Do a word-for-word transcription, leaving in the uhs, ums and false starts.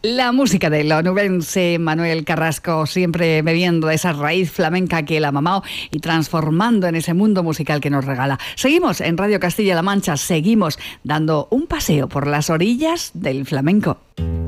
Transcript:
La música del onubense Manuel Carrasco, siempre bebiendo de esa raíz flamenca que él ha mamado y transformando en ese mundo musical que nos regala. Seguimos en Radio Castilla-La Mancha, seguimos dando un paseo por las orillas del flamenco.